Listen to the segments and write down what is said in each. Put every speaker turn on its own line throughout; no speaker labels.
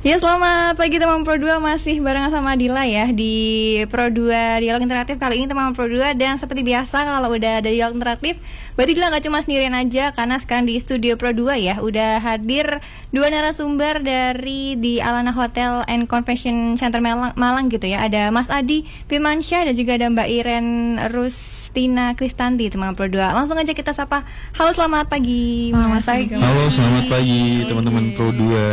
Ya, selamat pagi teman Pro 2, masih bareng sama Dila ya di Pro 2 Dialog Interaktif. Kali ini teman Pro 2, dan seperti biasa kalau udah ada Dialog Interaktif berarti Dila gak cuma sendirian aja, karena sekarang di studio Pro 2 ya udah hadir dua narasumber dari di Alana Hotel and Convention Center Malang gitu ya. Ada Mas Adi Firmansyah dan juga ada Mbak Iren Rustina Kristanti teman Pro 2. Langsung aja kita sapa. Halo, selamat pagi Mas Adi.
Halo, selamat pagi teman-teman Pro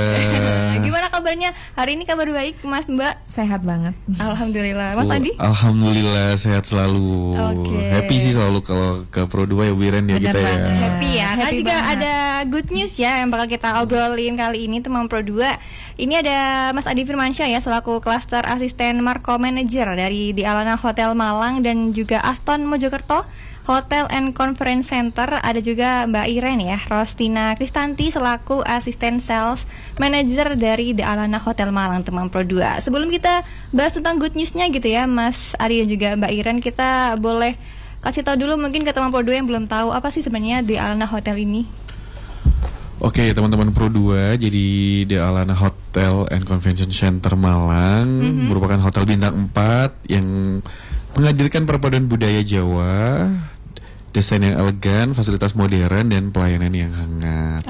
2.
Gimana kabarnya? Hari ini kabar baik Mas, Mbak?
Sehat banget.
Alhamdulillah. Mas Adi?
Alhamdulillah sehat selalu. Happy sih selalu kalau ke Pro 2 ya, Wiren ya. Kita ya.
Happy ya. Karena juga ada good news ya yang bakal kita obrolin kali ini teman Pro 2. Ini ada Mas Adi Firmansyah ya selaku Cluster Asisten Marco Manager dari di Alana Hotel Malang dan juga Aston Mojokerto Hotel and Conference Center. Ada juga Mbak Iren ya Rustina Kristanti selaku Asisten Sales Manager dari The Alana Hotel Malang teman Pro 2. Sebelum kita bahas tentang good newsnya gitu ya Mas Ari dan juga Mbak Iren, kita boleh kasih tahu dulu mungkin ke teman Pro 2 yang belum tahu apa sih sebenarnya The Alana Hotel ini.
Oke, teman-teman Pro 2, jadi The Alana Hotel and Convention Center Malang merupakan hotel bintang 4 yang menghadirkan perpaduan budaya Jawa, desain yang elegan, fasilitas modern, dan pelayanan yang hangat.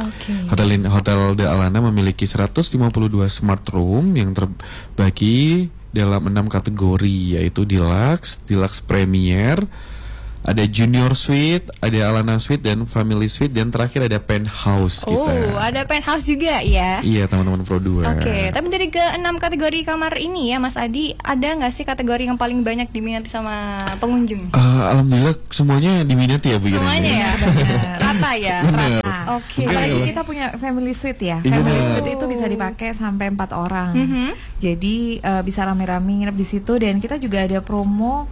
Hotel The Alana memiliki 152 smart room yang terbagi dalam 6 kategori, yaitu Deluxe, Deluxe Premier, ada Junior Suite, ada Alana Suite, dan Family Suite, dan terakhir ada Penthouse kita.
Oh, ada Penthouse juga ya?
Iya, teman-teman Pro 2.
Oke, tapi dari ke-6 kategori kamar ini ya Mas Adi, ada nggak sih kategori yang paling banyak diminati sama pengunjung?
Alhamdulillah semuanya diminati ya Bu.
Semuanya ya? Rata ya? Rata. Oke.
Apalagi kita punya Family Suite ya. Family Suite itu bisa dipakai sampai 4 orang. Jadi bisa rame-rame nginep di situ, dan kita juga ada promo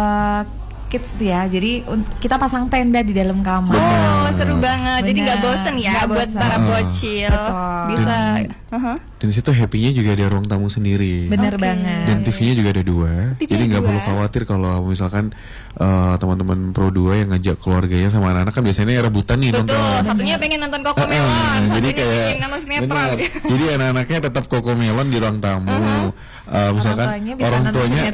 kids ya, jadi kita pasang tenda di dalam kamar.
Oh, seru banget. Jadi nggak bosen ya buat para bocil. Bisa.
Dan di situ happy-nya juga ada ruang tamu sendiri.
Bener banget.
Dan TV-nya juga ada 2. Jadi nggak perlu khawatir kalau misalkan teman-teman Pro 2 yang ngajak keluarganya sama anak-anak kan biasanya rebutan nih nonton.
Betul. Satunya pengen nonton Cocomelon,
jadi kayak
pengen nonton sinetron.
Jadi anak-anaknya tetap Cocomelon di ruang tamu. Misalkan orang tuanya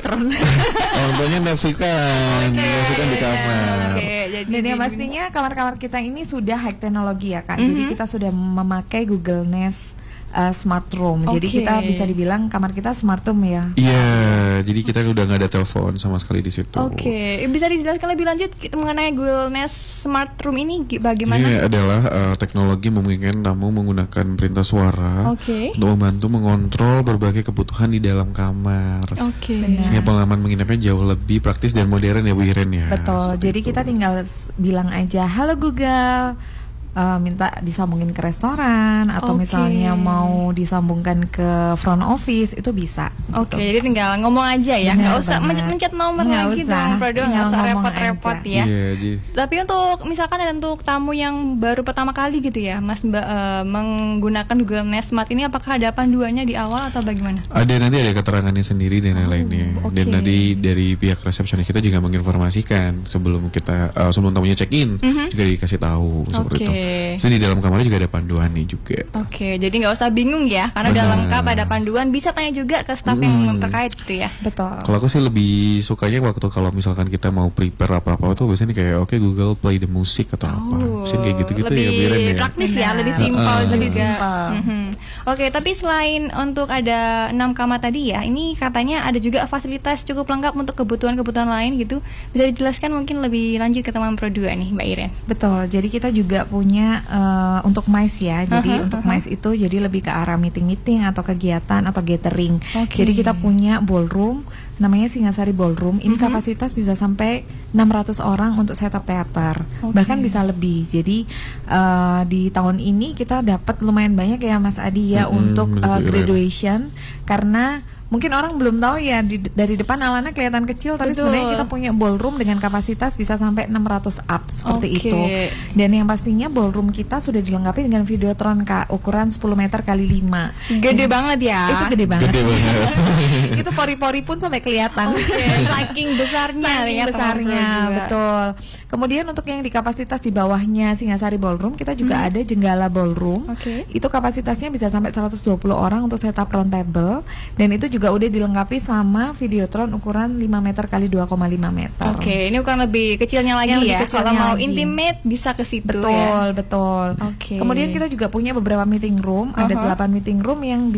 Netflix-an di kamar.
Dan yang pastinya kamar-kamar kita ini sudah high teknologi ya Kak. Jadi kita sudah memakai Google Nest Smart Room. Jadi kita bisa dibilang kamar kita smart room ya.
Iya, jadi kita udah nggak ada telepon sama sekali di situ.
Bisa dijelaskan lebih lanjut mengenai Google Nest Smart Room ini bagaimana?
Ini adalah teknologi memungkinkan tamu menggunakan perintah suara untuk membantu mengontrol berbagai kebutuhan di dalam kamar. Sehingga pengalaman menginapnya jauh lebih praktis dan modern ya Bu Iren ya.
Betul. Jadi kita tinggal bilang aja, "Halo Google, minta disambungin ke restoran," atau misalnya mau disambungkan ke front office, itu bisa.
Jadi tinggal ngomong aja ya, nggak usah mencet nomor lagi dong, nggak usah repot-repot ya. Tapi untuk misalkan ada untuk tamu yang baru pertama kali gitu ya, Mas Mbak, menggunakan Google Nest Smart ini, apakah ada panduannya di awal atau bagaimana?
Nanti ada keterangannya sendiri dan lain-lainnya. Dan nanti dari pihak resepsionis kita juga menginformasikan sebelum tamunya check in juga dikasih tahu seperti itu. Jadi di dalam kamarnya juga ada panduan nih juga. Jadi nggak usah bingung ya, karena udah lengkap, ada panduan. Bisa tanya juga ke staff yang terkait gitu ya.
Betul.
Kalau aku sih lebih sukanya waktu kalau misalkan kita mau prepare apa-apa tuh biasanya kayak Google play the music atau apa. Mungkin kayak gitu-gitu ya, Biren ya.
Lebih praktis ya, lebih simpel juga. Tapi selain untuk ada 6 kamar tadi ya, ini katanya ada juga fasilitas cukup lengkap untuk kebutuhan-kebutuhan lain gitu. Bisa dijelaskan mungkin lebih lanjut ke teman Pro 2 nih, Mbak Iren.
Betul. Jadi kita juga punya untuk MICE ya. Jadi untuk MICE itu jadi lebih ke arah meeting-meeting atau kegiatan atau gathering. Jadi kita punya ballroom, namanya Singasari Ballroom. Ini kapasitas bisa sampai 600 orang untuk setup teater. Bahkan bisa lebih. Jadi di tahun ini kita dapat lumayan banyak ya Mas Adi ya untuk graduation, karena mungkin orang belum tahu ya dari depan Alana kelihatan kecil, tapi
Betul.
sebenarnya kita punya ballroom dengan kapasitas bisa sampai 600 up seperti
Oke.
itu. Dan yang pastinya ballroom kita sudah dilengkapi dengan Videotron Kak, ukuran 10 meter kali 5.
Gede banget ya.
Itu gede banget.
Gede banget.
Itu pori-pori pun sampai kelihatan.
Saking besarnya
Saking
ya,
besarnya,
teman-teman juga.
betul. Kemudian untuk yang di kapasitas di bawahnya Singasari Ballroom, kita juga ada Jenggala Ballroom.
Oke.
Itu kapasitasnya bisa sampai 120 orang untuk setup round table, dan itu juga udah dilengkapi sama Videotron ukuran 5 meter kali 2,5 meter.
Oke, ini ukuran lebih kecilnya lagi
Yang lebih
ya.
kecilnya
Kalau mau
lagi.
intimate bisa ke situ
Betul,
ya.
betul.
Oke.
Kemudian kita juga punya beberapa meeting room, ada 8 meeting room yang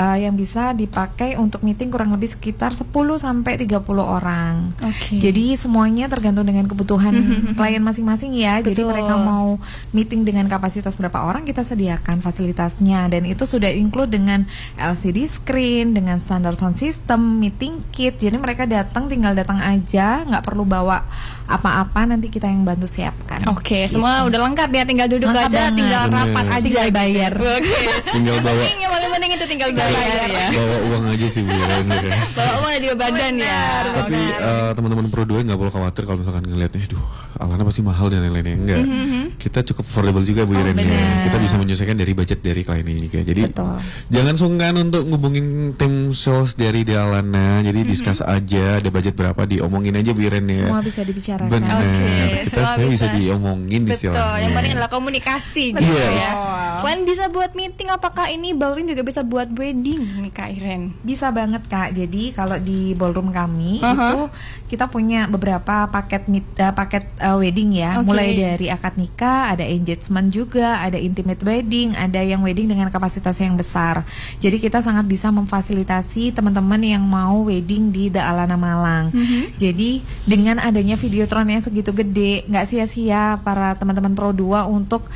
bisa dipakai untuk meeting kurang lebih sekitar 10 sampai 30 orang.
Oke.
Jadi semuanya tergantung dengan kebutuhan klien masing-masing ya. Jadi
Betul.
mereka mau meeting dengan kapasitas berapa orang, kita sediakan fasilitasnya, dan itu sudah include dengan LCD screen, dengan standar sound system, meeting kit. Jadi mereka tinggal datang aja, nggak perlu bawa apa-apa, nanti kita yang bantu siapkan.
Oke, semua udah lengkap ya, tinggal duduk
Lengkap
aja,
banget.
tinggal
Bener.
rapat aja,
Tinggal bayar.
Oke.
Tinggal bawa
Yang paling penting itu tinggal bayar ya.
bawa uang aja sih Bu Iren gitu ya.
Bawa uang dan juga badan ya.
Tapi teman-teman Pro 2 nggak perlu khawatir kalau misalkan ngelihatnya, aduh, Alana pasti mahal dan lain-lainnya. Enggak, kita cukup affordable juga Bu Iren ya.
benar.
Kita bisa menyesuaikan dari budget dari klien ini juga. Jadi
Betul.
jangan sungkan untuk ngubungin tim sales dari The Alana. Jadi discuss aja, ada budget berapa, diomongin aja Bu Iren ya.
Semua bisa dibicarakan.
Benar.
Oke,
Kita
semua
sebenarnya bisa
bisa.
diomongin
Betul,
istilahnya.
yang penting adalah komunikasi gitu
Yes.
ya. Selain bisa buat meeting, apakah ini ballroom juga bisa buat wedding nih Kak Iren?
Bisa banget Kak. Jadi kalau di ballroom kami
Aha.
itu kita punya beberapa paket wedding ya.
Oke.
Mulai dari akad nikah, ada engagement juga, ada intimate wedding, ada yang wedding dengan kapasitas yang besar. Jadi kita sangat bisa memfasilitasi teman-teman yang mau wedding di The Alana Malang. Jadi dengan adanya Videotron yang segitu gede, nggak sia-sia para teman-teman Pro 2 untuk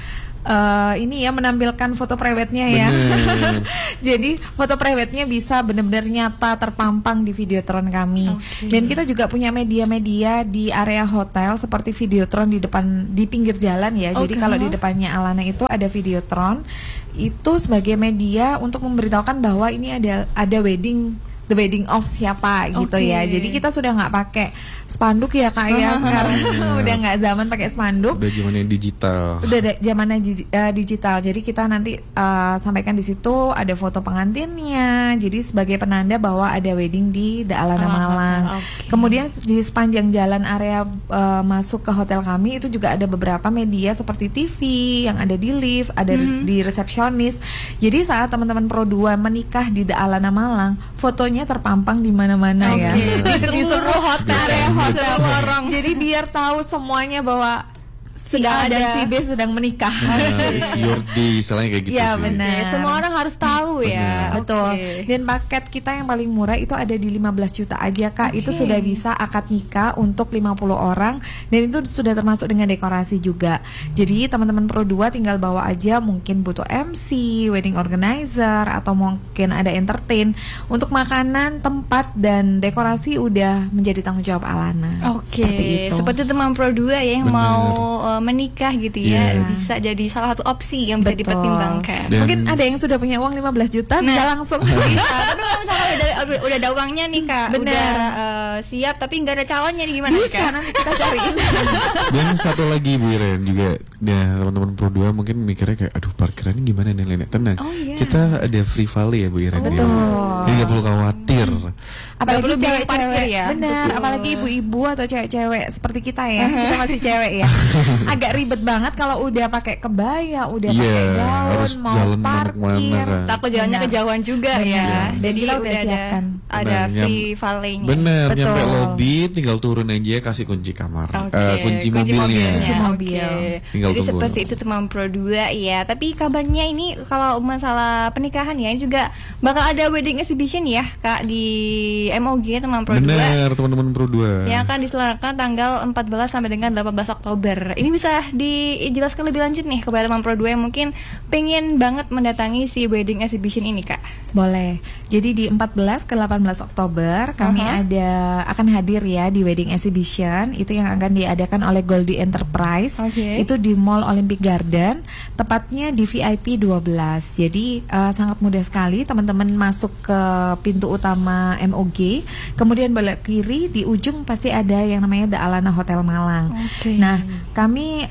ini ya menampilkan foto private-nya ya.
Bener.
Jadi foto private-nya bisa benar-benar nyata terpampang di Videotron kami.
Oke.
Dan kita juga punya media-media di area hotel seperti Videotron di pinggir jalan ya. Jadi
Oke.
kalau di depannya Alana itu ada Videotron, itu sebagai media untuk memberitahukan bahwa ini ada the wedding of siapa gitu
Oke.
ya. Jadi kita sudah nggak pakai spanduk ya Kak ya sekarang. Udah nggak zaman pakai spanduk.
Udah zamannya digital.
Udah zamannya digital. Jadi kita nanti sampaikan di situ ada foto pengantinnya. Jadi sebagai penanda bahwa ada wedding di The Alana Malang.
Oke.
Kemudian di sepanjang jalan area masuk ke hotel kami itu juga ada beberapa media seperti TV yang ada di lift, ada di resepsionis. Jadi saat teman-teman Pro 2 menikah di The Alana Malang, fotonya terpampang di mana-mana ya.
Oke. Di seluruh hotel,
area hotel
lorong.
Jadi biar tahu semuanya bahwa si A
Sudah
dan
ada.
si B sedang menikah.
Nah, it's your day, istilahnya kayak gitu
Iya,
sih.
benar.
Oke, semua orang harus tahu ya.
Betul.
Oke.
Dan paket kita yang paling murah itu ada di 15 juta aja Kak. Itu
Oke.
sudah bisa akad nikah untuk 50 orang, dan itu sudah termasuk dengan dekorasi juga. Jadi teman-teman Pro 2 tinggal bawa aja, mungkin butuh MC, wedding organizer, atau mungkin ada entertain. Untuk makanan, tempat, dan dekorasi udah menjadi tanggung jawab Alana.
Oke, seperti teman Pro 2 ya yang
Bener.
mau menikah gitu ya,
Iya.
bisa jadi salah satu opsi yang bisa
Betul.
dipertimbangkan.
Dan-
Mungkin ada yang sudah punya uang 15 juta bisa langsung.
Bisa, tapi kalau misalnya udah ada uangnya nih Kak,
Bener.
udah siap tapi nggak ada calonnya nih, gimana nih,
Bisa,
Kak?
nanti kita cariin.
Dan satu lagi Bu Iren juga, ya teman-teman Pro 2 mungkin mikirnya kayak, aduh parkirannya gimana nih Lene? Tenang,
Oh, iya.
kita ada free valley ya Bu Iren.
Betul.
Jadi nggak perlu khawatir.
Nggak perlu
Apalagi
bingung parkir
cewek-cewek
ya.
benar,
Betul.
apalagi ibu-ibu atau cewek-cewek seperti kita ya, kita masih cewek ya. Agak ribet banget kalau udah pakai kebaya, udah
Iya,
pakai gaun,
harus
mau
jalan
parkir.
kemana-mana, kan.
Takut jalannya
Benar.
kejauhan juga
Benar.
ya.
Dan
Jadi
kita udah siapkan.
ada
Benar,
free valet-nya.
Bener,
Betul.
nyampe lobby tinggal turun aja, kasih kunci kamar,
Oke,
kunci mobilnya.
Kunci mobil.
Oke.
Tinggal
Jadi
tunggu.
seperti itu teman Pro 2 ya. Tapi kabarnya ini kalau masalah pernikahan ya, ini juga bakal ada wedding exhibition ya Kak di MOG teman Pro 2.
Bener, teman-teman Pro 2.
Yang akan diselenggarakan tanggal 14 sampai dengan 18 Oktober. Ini bisa dijelaskan lebih lanjut nih kepada teman Pro 2 yang mungkin pengen banget mendatangi si wedding exhibition ini, Kak?
Boleh. Jadi di 14 ke 18 Oktober kami akan hadir ya di wedding exhibition. Itu yang akan diadakan oleh Goldie Enterprise. Itu di Mall Olympic Garden, tepatnya di VIP 12. Jadi sangat mudah sekali, teman-teman masuk ke pintu utama MOG, kemudian belok kiri, di ujung pasti ada yang namanya The Alana Hotel Malang. Nah, kami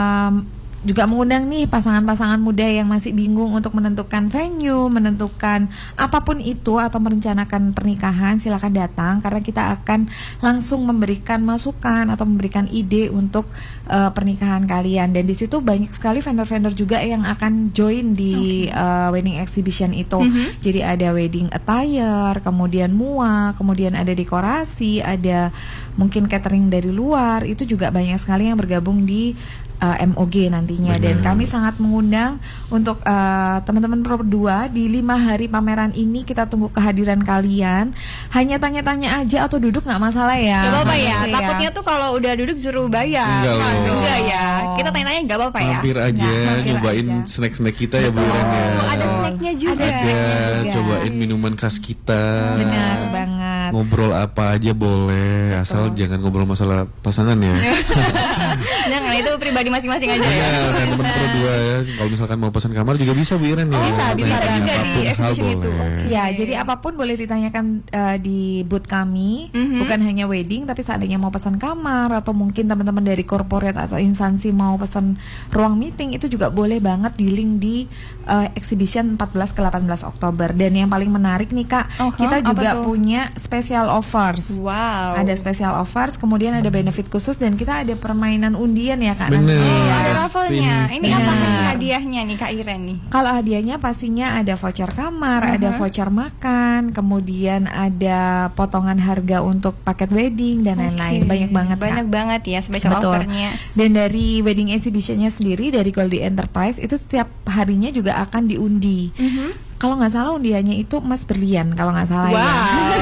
juga mengundang nih pasangan-pasangan muda yang masih bingung untuk menentukan venue, menentukan apapun itu atau merencanakan pernikahan, silakan datang karena kita akan langsung memberikan masukan atau memberikan ide untuk pernikahan kalian. Dan di situ banyak sekali vendor-vendor juga yang akan join di wedding exhibition itu. Jadi ada wedding attire, kemudian MUA, kemudian ada dekorasi, ada mungkin catering dari luar. Itu juga banyak sekali yang bergabung di MOG nantinya. Dan kami sangat mengundang untuk teman-teman Pro 2 di 5 hari pameran ini. Kita tunggu kehadiran kalian. Hanya tanya-tanya aja atau duduk nggak masalah ya.
Gak apa-apa ya. Takutnya tuh kalau udah duduk suruh bayar. Enggak ya. Kita tanya-tanya nggak apa-apa ya.
Mampir aja, nyobain snack-snack kita ya Bu Iren ya.
Ada snacknya juga.
Cobain minuman khas kita.
Benar banget.
Ngobrol apa aja boleh, asal jangan ngobrol masalah pasangan ya.
Jangan, itu pribadi masing-masing aja
ya. Dan teman Pro 2 ya, kalau misalkan mau pesan kamar juga bisa Bu Iren ya.
Bisa juga di exhibition itu.
Ya, jadi apapun boleh ditanyakan di booth kami. Bukan hanya wedding, tapi seandainya mau pesan kamar atau mungkin teman-teman dari corporate atau instansi mau pesan ruang meeting, itu juga boleh banget di link di exhibition 14 ke 18 Oktober. Dan yang paling menarik nih Kak, kita juga punya special offers. Ada special offers, kemudian ada benefit khusus, dan kita ada permainan undian ya Kak.
Ada raffle-nya. Ini apa nih hadiahnya nih Kak Iren nih?
Kalau hadiahnya pastinya ada voucher kamar, ada voucher makan, kemudian ada potongan harga untuk paket wedding dan lain-lain. Banyak banget Kak.
Banyak banget ya special offernya.
Dan dari wedding exhibitionnya sendiri dari Goldie Enterprise itu setiap harinya juga akan diundi. Kalau nggak salah undiannya itu emas berlian kalau nggak salah ya.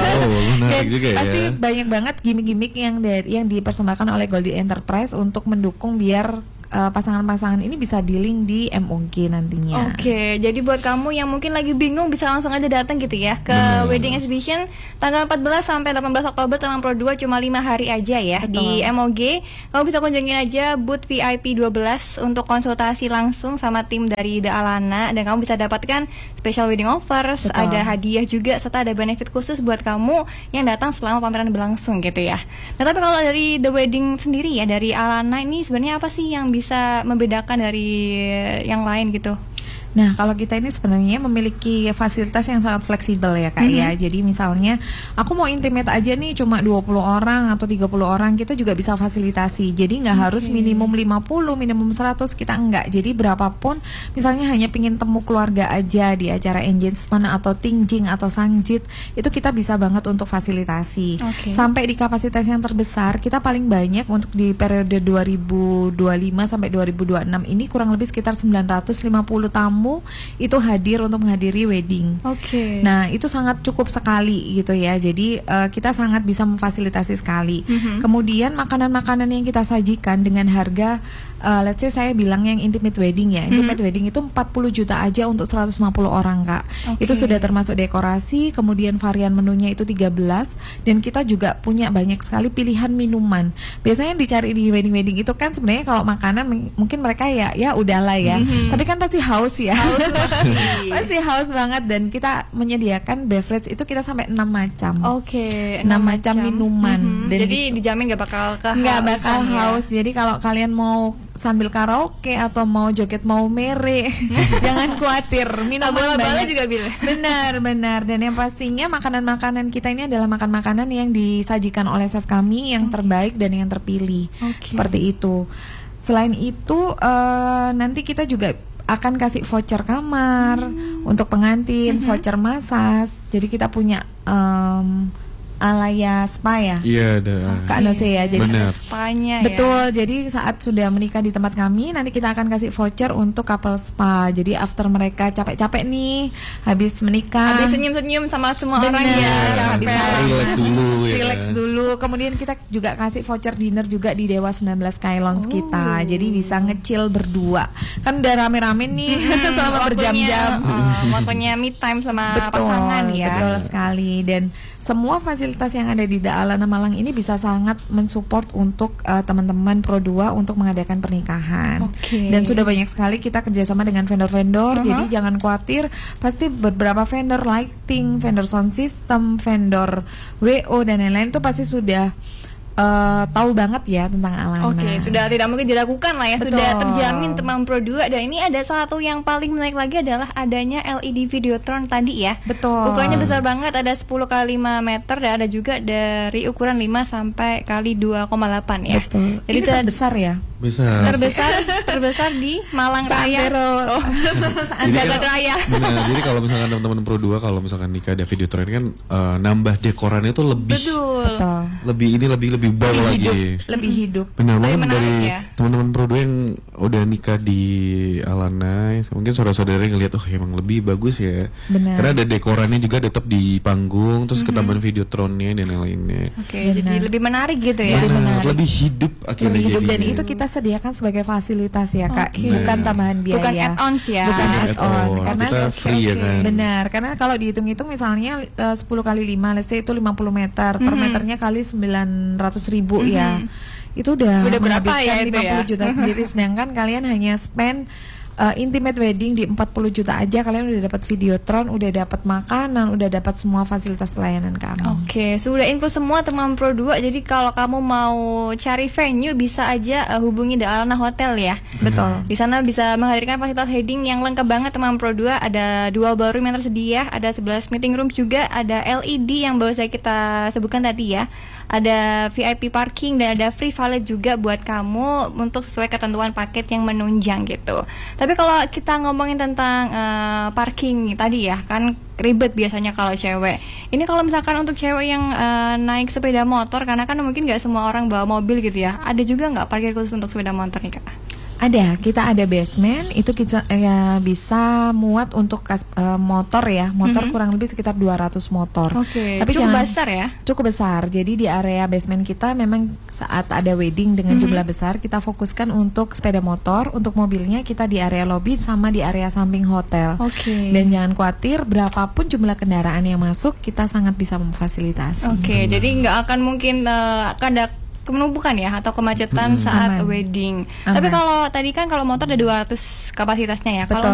Dan juga pasti banyak banget gimmick-gimmick yang dipersembahkan oleh Goldie Enterprise untuk mendukung biar pasangan-pasangan ini bisa dealing di MOG nantinya.
Jadi buat kamu yang mungkin lagi bingung bisa langsung aja datang gitu ya ke wedding exhibition tanggal 14 sampai 18 Oktober teman Pro 2, cuma 5 hari aja ya. Di MOG. Kamu bisa kunjungin aja booth VIP 12 untuk konsultasi langsung sama tim dari The Alana, dan kamu bisa dapatkan special wedding offers, ada hadiah juga, serta ada benefit khusus buat kamu yang datang selama pameran berlangsung gitu ya. Nah, tapi kalau dari The Wedding sendiri ya, dari Alana ini sebenarnya apa sih yang bisa membedakan dari yang lain gitu?
Nah, kalau kita ini sebenarnya memiliki fasilitas yang sangat fleksibel ya Kak ya. Jadi misalnya aku mau intimate aja nih cuma 20 orang atau 30 orang, kita juga bisa fasilitasi. Jadi nggak harus minimum 50, minimum 100, kita enggak. Jadi berapapun, misalnya hanya pingin temu keluarga aja di acara engagement atau tingjing atau sangjit, itu kita bisa banget untuk fasilitasi. Sampai di kapasitas yang terbesar, kita paling banyak untuk di periode 2025 sampai 2026 ini kurang lebih sekitar 950 tamu itu hadir untuk menghadiri wedding. Nah, itu sangat cukup sekali gitu ya. Jadi kita sangat bisa memfasilitasi sekali. Kemudian makanan-makanan yang kita sajikan dengan harga let's say saya bilang yang intimate wedding ya. Intimate wedding itu 40 juta aja untuk 150 orang Kak. Itu sudah termasuk dekorasi, kemudian varian menunya itu 13, dan kita juga punya banyak sekali pilihan minuman. Biasanya yang dicari di wedding-wedding itu kan sebenarnya kalau makanan mungkin mereka ya udahlah ya. Tapi kan pasti haus ya. Pasti haus banget, dan kita menyediakan beverage itu kita sampai 6 macam. 6 macam minuman. Dan
jadi dijamin nggak bakal
haus. Jadi kalau kalian mau sambil karaoke atau mau joget mau mere, jangan khawatir, minuman banyak
juga bila.
Benar. Dan yang pastinya makanan-makanan kita ini adalah makanan yang disajikan oleh chef kami yang terbaik dan yang terpilih. Seperti itu. Selain itu nanti kita juga akan kasih voucher kamar untuk pengantin, voucher massage. Jadi kita punya Alaya Spa ya.
Iya, ada.
Kak Nose ya. Jadi
Benar.
Spanya
betul. Jadi saat sudah menikah di tempat kami, nanti kita akan kasih voucher untuk couple spa. Jadi after mereka capek-capek nih, habis menikah,
Habis senyum-senyum sama semua orang
Bener.
ya.
Habis
capek.
Relax dulu ya.
relax dulu. Kemudian kita juga kasih voucher dinner juga di Dewa 19 Sky Lounge kita. Jadi bisa nge-chill berdua. Kan udah rame-rame nih selama berjam-jam.
Waktunya me time sama
Betul,
pasangan ya.
betul sekali. Dan semua fasilitas yang ada di Alana Malang ini bisa sangat mensupport untuk teman-teman Pro2 untuk mengadakan pernikahan.
Oke.
Dan sudah banyak sekali kita kerjasama dengan vendor-vendor. Jadi jangan khawatir, pasti beberapa vendor lighting, vendor sound system, vendor WO dan lain-lain itu pasti sudah tahu banget ya tentang Alana.
Oke, sudah tidak mungkin diragukan lah ya.
Betul.
Sudah terjamin teman Pro2. Dan ini ada satu yang paling menarik lagi adalah adanya LED Videotron tadi ya.
Betul.
Ukurannya besar banget, ada 10 kali 5 meter dan ada juga dari ukuran 5 sampai kali 2,8 ya.
Betul.
Jadi
Ini terbesar ya.
Bisa.
terbesar di Malang Raya.
Seantero.
Jagat Raya.
Benar. Jadi kalau misalkan teman-teman Pro2 kalau misalkan nikah ada Videotron ini kan nambah dekorannya itu lebih
Betul.
Betul.
lebih wow lagi.
Lebih hidup.
Benar
Lebih
banget
menarik
dari
ya.
teman-teman Pro2 yang udah nikah di Alana, mungkin saudara-saudara yang ngeliat, oh emang lebih bagus ya.
Benar.
Karena ada dekorannya juga tetap di panggung, terus ketambahan Videotronnya dan lain-lainnya.
Oke, jadi lebih menarik gitu ya.
Lebih menarik.
Lebih hidup akhirnya
Lebih hidup dan
jadinya.
itu kita sediakan sebagai fasilitas ya Kak,
Oke.
bukan tambahan biaya.
Bukan add-ons ya.
Bukan
Bukan
add-on.
add-on.
Karena
Kita free ya kan.
benar, karena kalau dihitung-hitung misalnya 10 kali 5, let's say itu 50 meter, per meternya kali 900.000 ya. Itu udah
Udah berapa
menghabiskan
ya itu
50
ya?
juta sendiri, sedangkan kalian hanya spend intimate wedding di 40 juta aja, kalian udah dapat Videotron, udah dapat makanan, udah dapat semua fasilitas pelayanan kami.
Oke, sudah info semua teman Pro2. Jadi kalau kamu mau cari venue bisa aja hubungi The Alana Hotel ya.
Betul.
Di sana bisa menghadirkan fasilitas wedding yang lengkap banget teman Pro2. Ada dual ballroom yang tersedia, ada 11 meeting room juga, ada LED yang baru saya kita sebutkan tadi ya. Ada VIP parking dan ada free valet juga buat kamu untuk sesuai ketentuan paket yang menunjang gitu. Tapi kalau kita ngomongin tentang parking tadi ya, kan ribet biasanya kalau cewek. Ini kalau misalkan untuk cewek yang naik sepeda motor, karena kan mungkin nggak semua orang bawa mobil gitu ya. Ada juga nggak parkir khusus untuk sepeda motor nih Kak?
Ada, kita ada basement, itu kita ya, bisa muat untuk motor ya, motor kurang lebih sekitar 200 motor.
Oke,
Tapi
cukup
jangan-
besar ya?
Cukup besar. Jadi di area basement kita memang saat ada wedding dengan jumlah besar, kita fokuskan untuk sepeda motor, untuk mobilnya kita di area lobby sama di area samping hotel.
Oke.
Dan jangan khawatir, berapapun jumlah kendaraan yang masuk, kita sangat bisa memfasilitasi.
Oke, jadi nggak akan mungkin ada penumpukan ya atau kemacetan saat
Aman.
wedding.
Aman.
Tapi kalau tadi kan kalau motor ada 200 kapasitasnya ya. Kalau
Betul.